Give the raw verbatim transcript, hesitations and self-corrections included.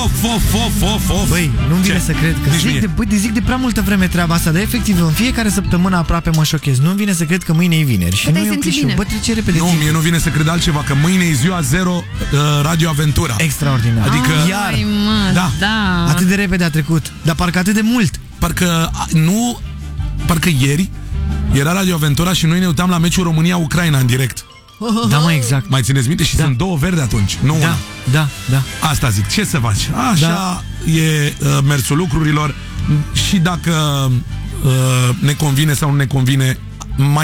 of, of, of, of, of. Băi, nu-mi vine Ce? să cred că zic de, băi, de zic de prea multă vreme treaba asta, dar efectiv în fiecare săptămână aproape mă șochez. Nu-mi vine să cred că mâine e vineri. Și Te-ai nu e un simțit clișeu. bine. Bă, trece repede. Nu, mie nu vine să cred altceva, că mâine e ziua zero uh, Radio Aventura. Extraordinar. Adică, iar, Ai, mă, da. da. atât de repede a trecut, dar parcă atât de mult. parcă nu, parcă ieri era Radio Aventura și noi ne uitam la meciul România-Ucraina în direct. Da, mă, exact. Mai țineți minte? Și Da. sunt două verde atunci, nu Da, una. da, da. Asta zic, ce să faci? Așa da. e uh, mersul lucrurilor și dacă uh, ne convine sau nu ne convine, mai